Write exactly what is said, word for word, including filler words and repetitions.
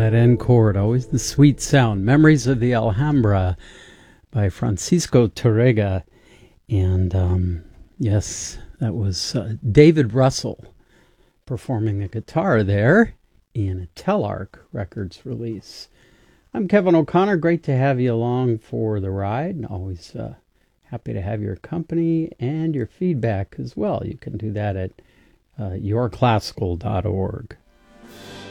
that end chord, always the sweet sound. Memories of the Alhambra by Francisco Torrega. And um, yes, that was uh, David Russell performing the guitar there in a Telarc Records release. I'm Kevin O'Connor. Great to have you along for the ride. Always uh, happy to have your company and your feedback as well. You can do that at uh, your classical dot org.